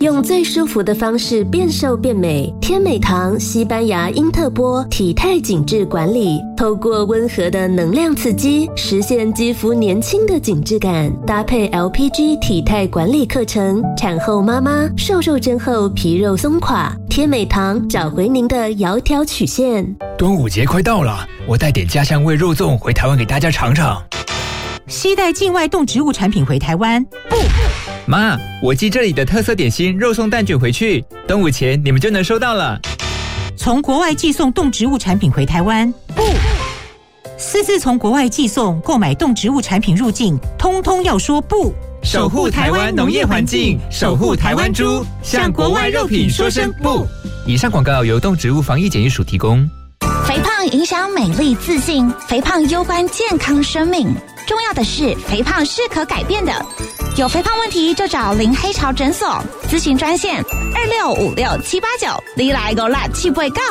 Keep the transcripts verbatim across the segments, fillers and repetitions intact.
用最舒服的方式变瘦变美。天美堂西班牙因特波体态紧致管理，透过温和的能量刺激，实现肌肤年轻的紧致感。搭配 L P G 体态管理课程，产后妈妈瘦瘦针后皮肉松垮，天美堂找回您的窈窕曲线。 端午节快到了，我带点家乡味肉粽回台湾给大家尝尝。 携带境外动植物产品回台湾，不。 妈，我寄这里的特色点心肉松蛋卷回去，端午前你们就能收到了。 从国外寄送动植物产品回台湾，不。私自从国外寄送、购买动植物产品入境，通通要说不。 守护台湾农业环境，守护台湾猪，向国外肉品说声不。以上广告由动植物防疫检疫署提供。 肥胖影响美丽自信，肥胖攸关健康生命。重要的是，肥胖是可改变的。有肥胖问题就找林黑潮诊所，咨询专线二六五六七八九，你来个辣气不会告。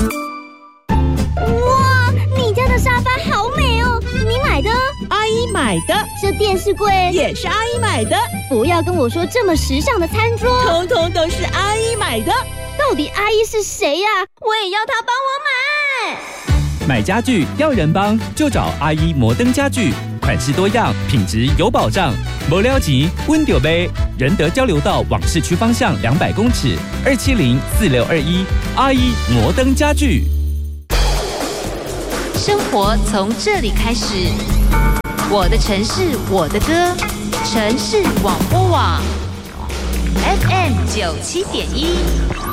哇，你家的沙发好美哦，你买的？ 阿姨买的。 这电视柜也是阿姨买的。 不要跟我说这么时尚的餐桌， 通通都是阿姨买的。 到底阿姨是谁呀？我也要她帮我买。 买家具要人帮，就找阿姨摩登家具，款式多样，品质有保障。没了钱，温丢杯，仁德交流道往市区方向两百公尺，二七零四六二一，阿姨摩登家具。 生活从这里开始，我的城市，我的歌，城市广播网 F M 九七点一。